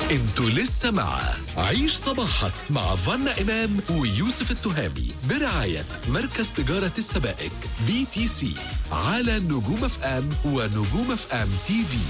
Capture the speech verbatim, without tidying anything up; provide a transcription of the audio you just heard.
انتوا لسه مع عيش صباحك مع فانا إمام ويوسف التهامي برعاية مركز تجارة السبائك بي تي سي على نجوم اف ام ونجوم اف ام تي في.